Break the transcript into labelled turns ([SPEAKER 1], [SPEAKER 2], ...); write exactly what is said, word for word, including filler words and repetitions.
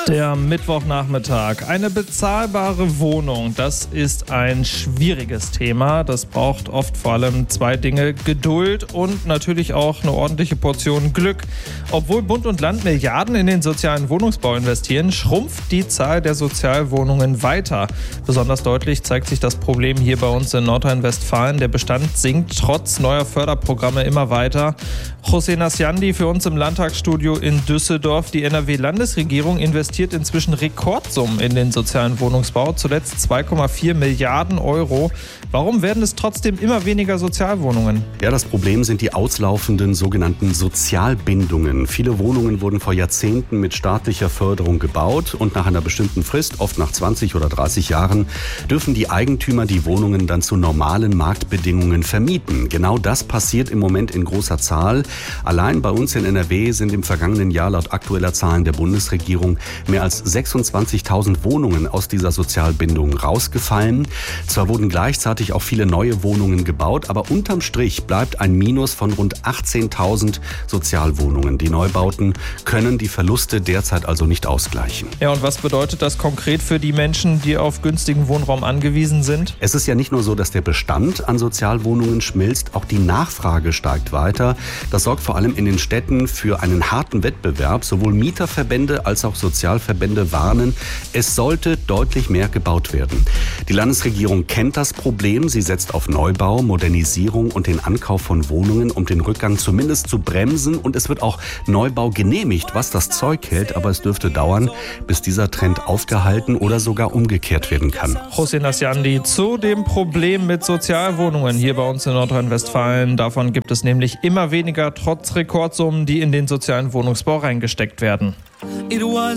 [SPEAKER 1] Der Mittwochnachmittag. Eine bezahlbare Wohnung, das ist ein schwieriges Thema. Das braucht oft vor allem zwei Dinge: Geduld und natürlich auch eine ordentliche Portion Glück. Obwohl Bund und Land Milliarden in den sozialen Wohnungsbau investieren, schrumpft die Zahl der Sozialwohnungen weiter. Besonders deutlich zeigt sich das Problem hier bei uns in Nordrhein-Westfalen. Der Bestand sinkt trotz neuer Förderprogramme immer weiter. José Nasciandi für uns im Landtagsstudio in Düsseldorf. Die N R W-Landesregierung investiert inzwischen Rekordsummen in den sozialen Wohnungsbau, zuletzt zwei Komma vier Milliarden Euro. Warum werden es trotzdem immer weniger Sozialwohnungen?
[SPEAKER 2] Ja, das Problem sind die auslaufenden sogenannten Sozialbindungen. Viele Wohnungen wurden vor Jahrzehnten mit staatlicher Förderung gebaut und nach einer bestimmten Frist, oft nach zwanzig oder dreißig Jahren, dürfen die Eigentümer die Wohnungen dann zu normalen Marktbedingungen vermieten. Genau das passiert im Moment in großer Zahl. Allein bei uns in N R W sind im vergangenen Jahr laut aktueller Zahlen der Bundesregierung mehr als sechsundzwanzigtausend Wohnungen aus dieser Sozialbindung rausgefallen. Zwar wurden gleichzeitig auch viele neue Wohnungen gebaut, aber unterm Strich bleibt ein Minus von rund achtzehntausend Sozialwohnungen. Die Neubauten können die Verluste derzeit also nicht ausgleichen.
[SPEAKER 1] Ja, und was bedeutet das konkret für die Menschen, die auf günstigen Wohnraum angewiesen sind?
[SPEAKER 2] Es ist ja nicht nur so, dass der Bestand an Sozialwohnungen schmilzt, auch die Nachfrage steigt weiter. Das sorgt vor allem in den Städten für einen harten Wettbewerb. Sowohl Mieterverbände als auch Sozialverbände warnen, es sollte deutlich mehr gebaut werden. Die Landesregierung kennt das Problem. Sie setzt auf Neubau, Modernisierung und den Ankauf von Wohnungen, um den Rückgang zumindest zu bremsen. Und es wird auch Neubau genehmigt, was das Zeug hält. Aber es dürfte dauern, bis dieser Trend aufgehalten oder sogar umgekehrt werden kann.
[SPEAKER 1] José Nasciandi zu dem Problem mit Sozialwohnungen hier bei uns in Nordrhein-Westfalen. Davon gibt es nämlich immer weniger, trotz Rekordsummen, die in den sozialen Wohnungsbau reingesteckt werden.